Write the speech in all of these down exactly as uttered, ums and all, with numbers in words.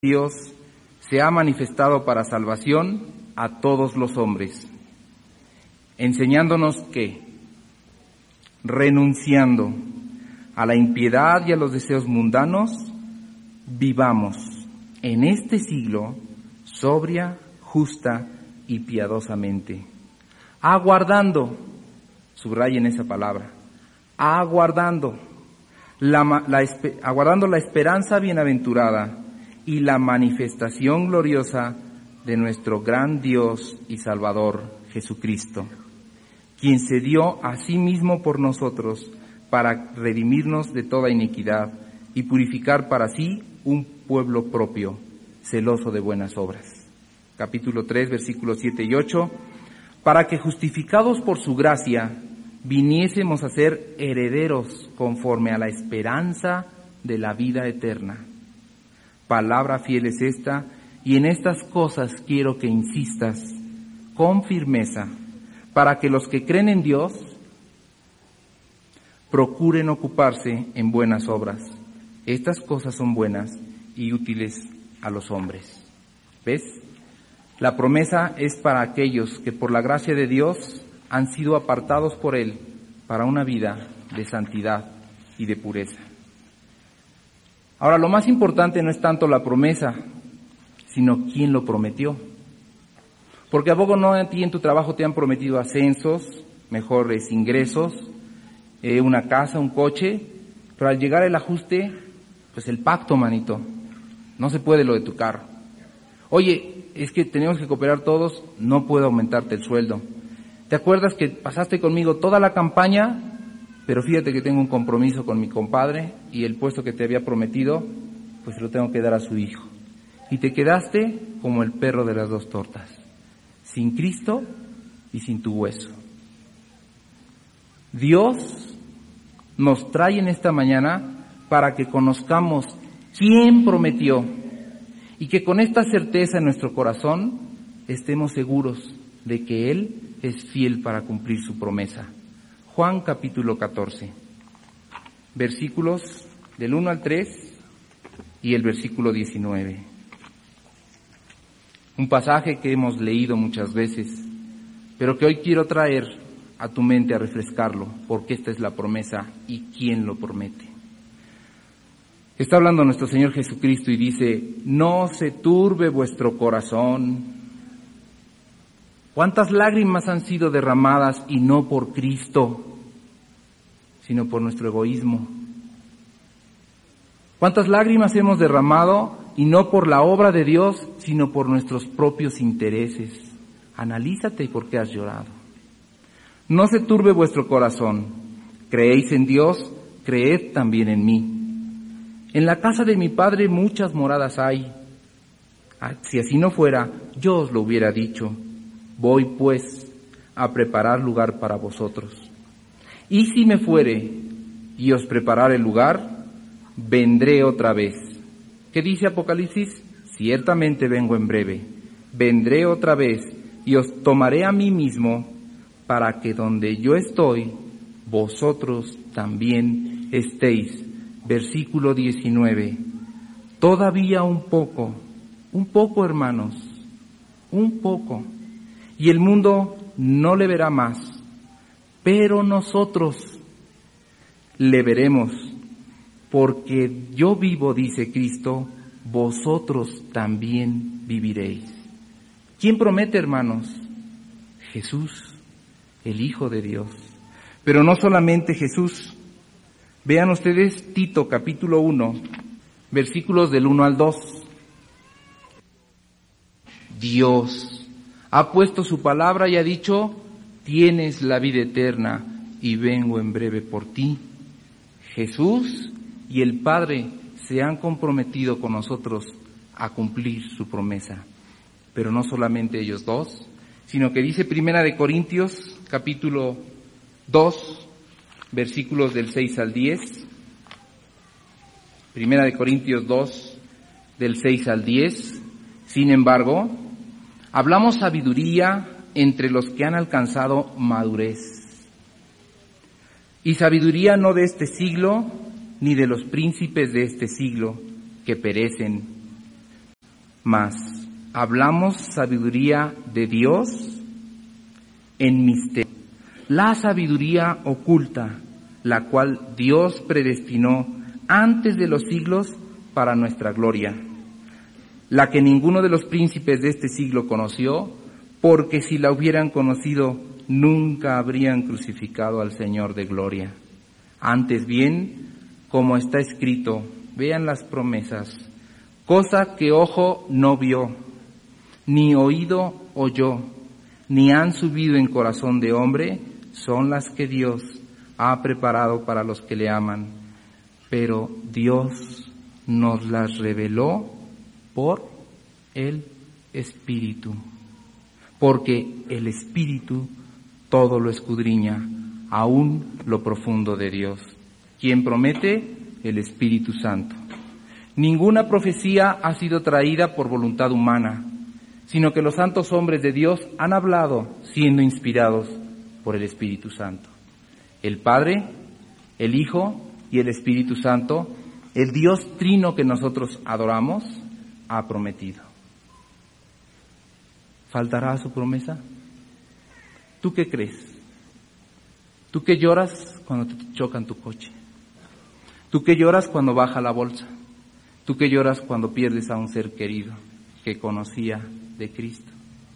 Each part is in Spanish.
Dios se ha manifestado para salvación a todos los hombres, enseñándonos que, renunciando a la impiedad y a los deseos mundanos, vivamos en este siglo sobria, justa y piadosamente, aguardando, subrayen esa palabra, aguardando la, la, aguardando la esperanza bienaventurada y la manifestación gloriosa de nuestro gran Dios y Salvador Jesucristo, quien se dio a sí mismo por nosotros para redimirnos de toda iniquidad y purificar para sí un pueblo propio, celoso de buenas obras. Capítulo tres, versículos siete y ocho, para que justificados por su gracia viniésemos a ser herederos conforme a la esperanza de la vida eterna. Palabra fiel es esta, y en estas cosas quiero que insistas con firmeza, para que los que creen en Dios procuren ocuparse en buenas obras. Estas cosas son buenas y útiles a los hombres. ¿Ves? La promesa es para aquellos que por la gracia de Dios han sido apartados por Él para una vida de santidad y de pureza. Ahora, lo más importante no es tanto la promesa, sino quién lo prometió. Porque a poco no a ti en tu trabajo te han prometido ascensos, mejores ingresos, eh, una casa, un coche, pero al llegar el ajuste, pues el pacto, manito, no se puede lo de tu carro. Oye, es que tenemos que cooperar todos, no puedo aumentarte el sueldo. ¿Te acuerdas que pasaste conmigo toda la campaña? Pero fíjate que tengo un compromiso con mi compadre y el puesto que te había prometido, pues lo tengo que dar a su hijo. Y te quedaste como el perro de las dos tortas, sin Cristo y sin tu hueso. Dios nos trae en esta mañana para que conozcamos quién prometió y que con esta certeza en nuestro corazón estemos seguros de que Él es fiel para cumplir su promesa. Juan capítulo catorce, versículos del uno al tres y el versículo diecinueve. Un pasaje que hemos leído muchas veces, pero que hoy quiero traer a tu mente a refrescarlo, porque esta es la promesa y quién lo promete. Está hablando nuestro Señor Jesucristo y dice: no se turbe vuestro corazón. ¿Cuántas lágrimas han sido derramadas y no por Cristo, sino por nuestro egoísmo? ¿Cuántas lágrimas hemos derramado y no por la obra de Dios, sino por nuestros propios intereses? Analízate por qué has llorado. No se turbe vuestro corazón. Creéis en Dios, creed también en mí. En la casa de mi Padre muchas moradas hay. Si así no fuera, yo os lo hubiera dicho. Voy, pues, a preparar lugar para vosotros. Y si me fuere y os preparare el lugar, vendré otra vez. ¿Qué dice Apocalipsis? Ciertamente vengo en breve. Vendré otra vez y os tomaré a mí mismo, para que donde yo estoy, vosotros también estéis. Versículo diecinueve. Todavía un poco, un poco, hermanos, un poco. Y el mundo no le verá más, pero nosotros le veremos, porque yo vivo, dice Cristo, vosotros también viviréis. ¿Quién promete, hermanos? Jesús, el Hijo de Dios. Pero no solamente Jesús. Vean ustedes Tito capítulo uno, versículos del uno al dos. Dios ha puesto su palabra y ha dicho: tienes la vida eterna y vengo en breve por ti. Jesús y el Padre se han comprometido con nosotros a cumplir su promesa. Pero no solamente ellos dos, sino que dice Primera de Corintios capítulo dos, versículos del seis al diez. Primera de Corintios dos, del seis al diez. Sin embargo, hablamos sabiduría entre los que han alcanzado madurez. Y sabiduría no de este siglo, ni de los príncipes de este siglo, que perecen, Mas hablamos sabiduría de Dios en misterio, la sabiduría oculta, la cual Dios predestinó antes de los siglos para nuestra gloria, la que ninguno de los príncipes de este siglo conoció, porque si la hubieran conocido, nunca habrían crucificado al Señor de gloria. Antes bien, como está escrito, vean las promesas, cosa que ojo no vio, ni oído oyó, ni han subido en corazón de hombre, son las que Dios ha preparado para los que le aman. Pero Dios nos las reveló por el Espíritu, porque el Espíritu todo lo escudriña, aún lo profundo de Dios. ¿Quién promete? El Espíritu Santo. Ninguna profecía ha sido traída por voluntad humana, sino que los santos hombres de Dios han hablado siendo inspirados por el Espíritu Santo. El Padre, el Hijo y el Espíritu Santo, el Dios trino que nosotros adoramos, ha prometido. ¿Faltará su promesa? ¿Tú qué crees? ¿Tú qué lloras cuando te chocan tu coche? ¿Tú qué lloras cuando baja la bolsa? ¿Tú qué lloras cuando pierdes a un ser querido que conocía de Cristo?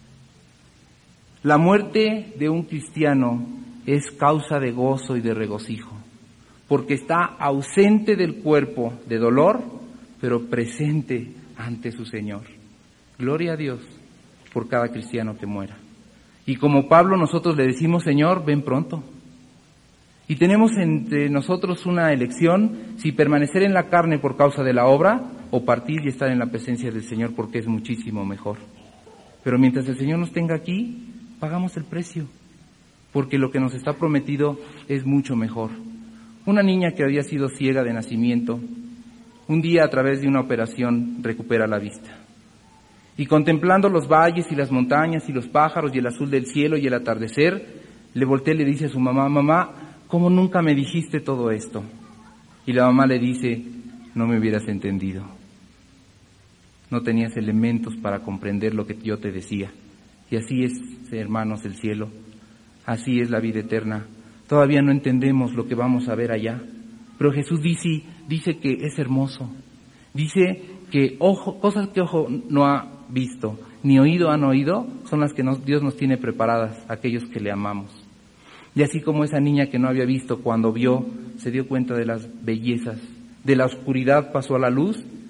La muerte de un cristiano es causa de gozo y de regocijo, porque está ausente del cuerpo de dolor, pero presente ante su Señor. Gloria a Dios por cada cristiano que muera. Y como Pablo, nosotros le decimos, Señor, ven pronto. Y tenemos entre nosotros una elección, si permanecer en la carne por causa de la obra, o partir y estar en la presencia del Señor, porque es muchísimo mejor. Pero mientras el Señor nos tenga aquí, pagamos el precio, porque lo que nos está prometido es mucho mejor. Una niña que había sido ciega de nacimiento, un día a través de una operación recupera la vista. Y contemplando los valles y las montañas y los pájaros y el azul del cielo y el atardecer, le voltea y le dice a su mamá, mamá, ¿cómo nunca me dijiste todo esto? Y la mamá le dice, no me hubieras entendido. No tenías elementos para comprender lo que yo te decía. Y así es, hermanos, el cielo. Así es la vida eterna. Todavía no entendemos lo que vamos a ver allá. Pero Jesús dice, dice que es hermoso. Dice que ojo, cosas que ojo no ha visto, ni oído han oído, son las que nos, Dios nos tiene preparadas, aquellos que le amamos. Y así como esa niña que no había visto, cuando vio, se dio cuenta de las bellezas. De la oscuridad pasó a la luz,